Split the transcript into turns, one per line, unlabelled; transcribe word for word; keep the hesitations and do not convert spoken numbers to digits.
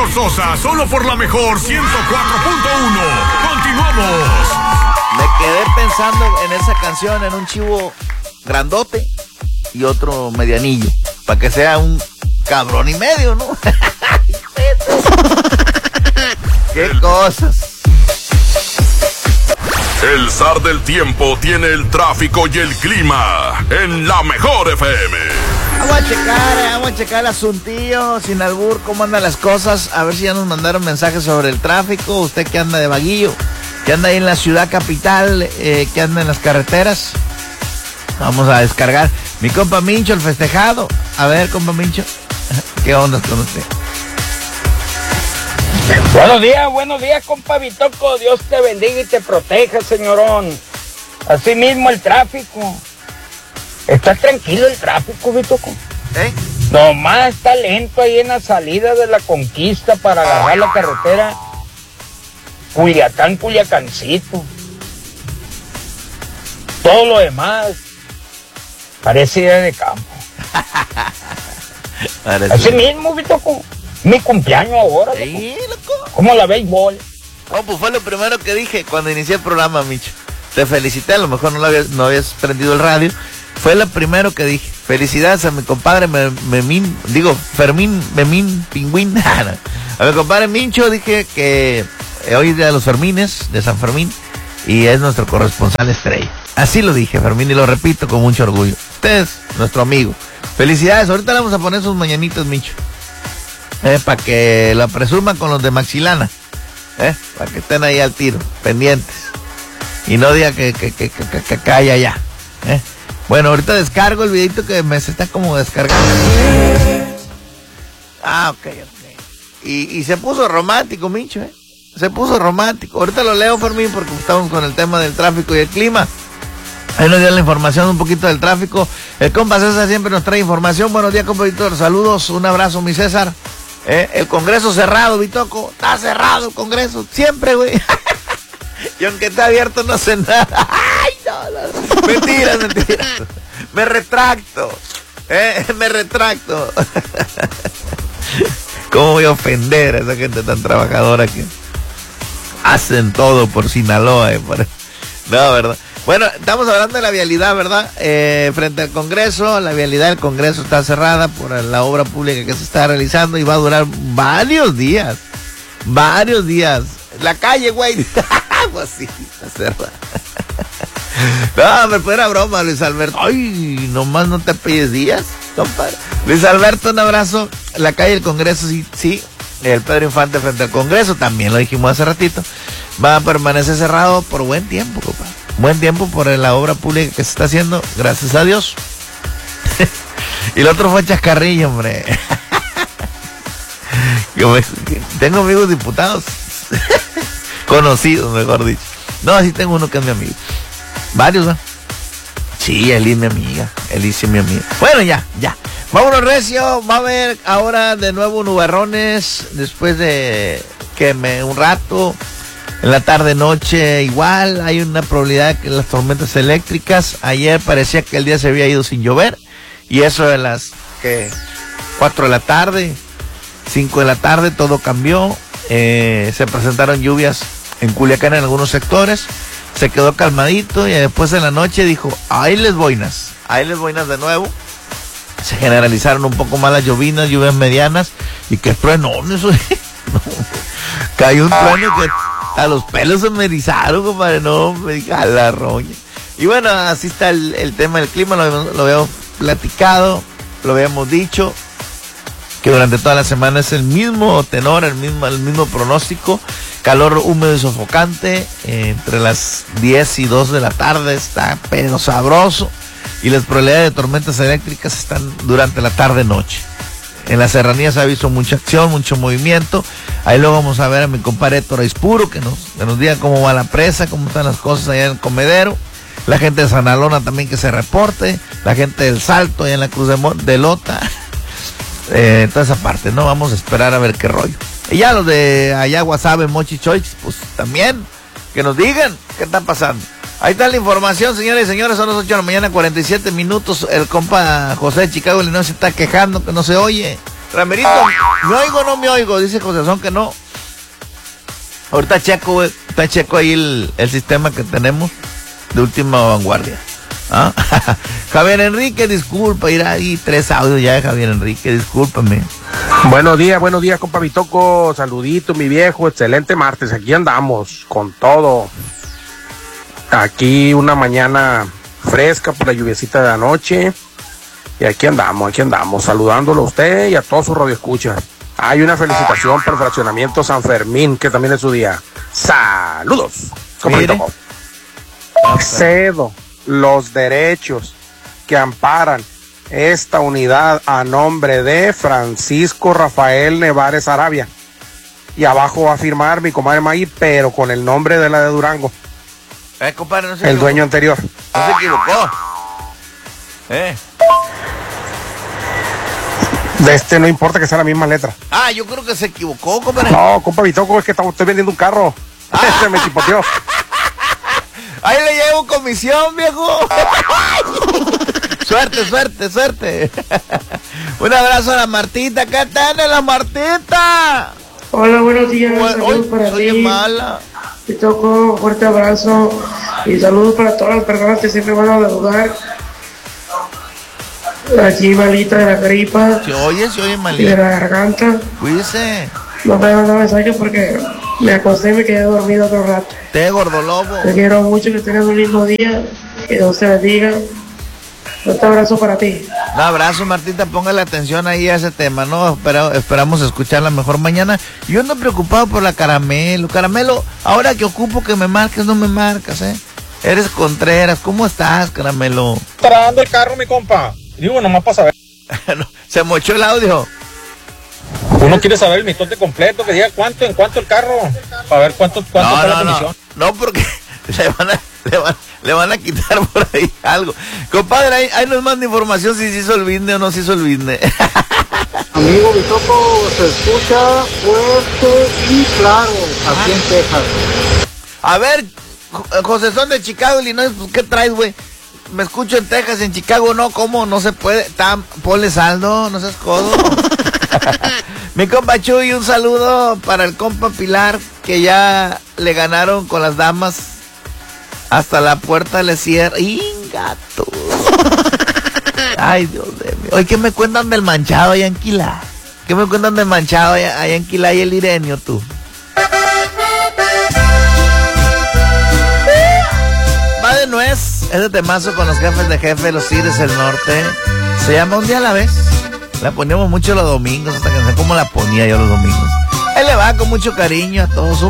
Víctor Sosa, solo por la mejor ciento cuatro punto uno. Continuamos.
Me quedé pensando en esa canción, en un chivo grandote y otro medianillo, para que sea un cabrón y medio, ¿no? ¡Qué cosas!
El zar del tiempo tiene el tráfico y el clima en la mejor F M.
Vamos a checar, eh, vamos a checar el asuntillo, sin albur, cómo andan las cosas. A ver si ya nos mandaron mensajes sobre el tráfico. Usted que anda de vaguillo, que anda ahí en la ciudad capital, eh, que anda en las carreteras. Vamos a descargar. Mi compa Mincho, el festejado. A ver, compa Mincho, ¿qué onda con usted?
Buenos días, buenos días, compa Vitoco. Dios te bendiga y te proteja, señorón. Así mismo el tráfico. ¿Está tranquilo el tráfico, Vitoco?
¿Eh?
Nomás está lento ahí en la salida de la Conquista para agarrar la carretera Culiacán, Culiacancito. Todo lo demás parece idea de campo.
Parece.
Así mismo, Vitoco. Mi cumpleaños ahora, loco.
Sí, loco.
¿Cómo la béisbol?
Oh, pues fue lo primero que dije cuando inicié el programa, Micho. Te felicité, a lo mejor no, lo habías, no habías prendido el radio. Fue lo primero que dije. Felicidades a mi compadre Memín, digo, Fermín, Memín, Pingüín. A mi compadre Mincho dije que hoy es día de los Fermines, de San Fermín, y es nuestro corresponsal estrella. Así lo dije, Fermín, y lo repito con mucho orgullo. Usted es nuestro amigo. Felicidades, ahorita le vamos a poner sus mañanitas, Micho. Eh, para que la presuma con los de Maxilana, eh, para que estén ahí al tiro, pendientes, y no diga que, que, que, que, que calla ya, eh. Bueno, ahorita descargo el videito que me se está como descargando. Ah, ok, ok. Y, y se puso romántico, Micho, eh. Se puso romántico. Ahorita lo leo, Fermín, porque estamos con el tema del tráfico y el clima. Ahí nos dio la información un poquito del tráfico. El compa César siempre nos trae información. Buenos días, compa Víctor. Saludos, un abrazo, mi César. Eh, el Congreso cerrado, Vitoco. Está cerrado el Congreso. Siempre, güey. Y aunque está abierto, no sé nada. Ay, no, no. Mentiras, mentiras. Me retracto. Eh, me retracto. ¿Cómo voy a ofender a esa gente tan trabajadora que hacen todo por Sinaloa? Eh, por... No, ¿verdad? Bueno, estamos hablando de la vialidad, ¿verdad? Eh, frente al Congreso, la vialidad del Congreso está cerrada por la obra pública que se está realizando y va a durar varios días. Varios días. La calle, güey. Pues sí, está cerrada. No, me fuera broma, Luis Alberto. Ay, nomás no te pides días, compadre. Luis Alberto, un abrazo. La calle del Congreso, sí, sí. El Pedro Infante frente al Congreso, también lo dijimos hace ratito. Va a permanecer cerrado por buen tiempo, compadre. Buen tiempo por la obra pública que se está haciendo, gracias a Dios. Y el otro fue Chascarrillo, hombre. Yo me, tengo amigos diputados. Conocidos, mejor dicho. No, sí tengo uno que es mi amigo. Varios, ¿no? Sí, Eli es mi amiga. Eli es mi amiga. Bueno, ya, ya. Vámonos, recio. Va a haber ahora de nuevo nubarrones. Después de que me un rato. En la tarde noche igual hay una probabilidad de que las tormentas eléctricas. Ayer parecía que el día se había ido sin llover. Y eso de las que cuatro de la tarde, cinco de la tarde, todo cambió. Eh, se presentaron lluvias en Culiacán en algunos sectores. Se quedó calmadito y después en la noche dijo, ahí les boinas, ahí les boinas de nuevo. Se generalizaron un poco más las llovinas, lluvias medianas y que trueno, eso no. Cayó un trueno que a los pelos se me erizaron, compadre, no, me dije, a la roña. Y bueno, así está el, el tema del clima, lo, lo habíamos platicado, lo habíamos dicho, que durante toda la semana es el mismo tenor, el mismo, el mismo pronóstico, calor húmedo y sofocante, eh, entre las diez y dos de la tarde está pero sabroso, y las probabilidades de tormentas eléctricas están durante la tarde-noche. En la serranía se ha visto mucha acción, mucho movimiento. Ahí luego vamos a ver a mi compadre Héctor Aispuro, que nos, que nos diga cómo va la presa, cómo están las cosas allá en el Comedero. La gente de San Alona también que se reporte. La gente del Salto allá en la Cruz de, Mo- de Lota. Eh, toda esa parte, ¿no? Vamos a esperar a ver qué rollo. Y ya los de allá, Guasave, Mochi, Choix, pues también, que nos digan qué está pasando. Ahí está la información, señores y señores, son las ocho de la mañana, cuarenta y siete minutos. El compa José de Chicago, Illinois, se está quejando que no se oye. Ramirito, ¿me oigo o no me oigo? Dice José que no. Ahorita checo, güey. Está checo ahí el, el sistema que tenemos de última vanguardia. ¿Ah? Javier Enrique, disculpa, ir ahí tres audios ya de Javier Enrique, discúlpame.
Buenos días, buenos días, compa Bitoco. Saludito, mi viejo. Excelente martes. Aquí andamos con todo. Aquí una mañana fresca por la lluviecita de anoche. Y aquí andamos, aquí andamos, saludándolo a usted y a todos sus radioescuchas. Hay una felicitación por el fraccionamiento San Fermín, que también es su día. Saludos, compa Bitoco. Cedo los derechos que amparan esta unidad a nombre de Francisco Rafael Nevares Arabia. Y abajo va a firmar mi comadre Magui, pero con el nombre de la de Durango.
Eh, compadre, no se
el
equivocó.
dueño anterior.
No se equivocó. Eh.
De este no importa que sea la misma letra.
Ah, yo creo que se equivocó, compadre.
No, compa Bitoco, es que estamos, estoy vendiendo un carro. Ah. Se me chipoteó.
Ahí le llevo comisión, viejo. Suerte, suerte, suerte. Un abrazo a la Martita. ¿Qué tiene la Martita?
Hola, buenos días.
Bueno,
saludos
hoy,
para
oye,
ti.
mala.
Te toco un fuerte abrazo y saludos para todas las personas que siempre van a saludar. Aquí malita de la gripa.
Se oye, se oye
Y de
malita.
la garganta.
Cuídese.
No me mandan mensaje porque me acosté y me quedé dormido otro rato.
Té gordolobo.
Te quiero mucho, que tengas un lindo día. Que Dios te bendiga. Un abrazo para ti.
Un abrazo, Martita, póngale atención ahí a ese tema, ¿no? Espera, esperamos escucharla mejor mañana. Yo ando preocupado por la Caramelo. Caramelo, ahora que ocupo que me marques, no me marcas, ¿eh? Eres Contreras, ¿cómo estás, Caramelo?
Estará dando el carro, mi compa. Digo, nomás para saber.
Se mochó el audio.
Uno quiere saber el mitote completo, que diga cuánto, en cuánto el carro, para ver cuánto, cuánto
No,
está la
no,
comisión.
no, no, porque le van a, le van, le van a quitar por ahí algo. Compadre, ahí, ahí nos manda información si se hizo el business o no se hizo el business.
Amigo Bitoco, se escucha fuerte y claro aquí en Texas.
A ver, José son de Chicago, Illinois, pues ¿qué traes, güey? Me escucho en Texas, en Chicago no, ¿cómo? No se puede. Tam, ponle saldo, no seas codo. Mi compa Chuy, un saludo para el compa Pilar, que ya le ganaron con las damas. Hasta la puerta le cierra. ¡Ingato! Ay, Dios de mí. Oye, ¿qué me cuentan del manchado allá en Quilá? ¿Qué me cuentan del manchado allá, allá en Quilá y el Irenio, tú? Va de nuez. Ese temazo con los jefes de jefe, los Tigres del Norte. Se llama Un Día a la Vez. La poníamos mucho los domingos, hasta que no sé cómo la ponía yo los domingos. Él le va con mucho cariño a todos.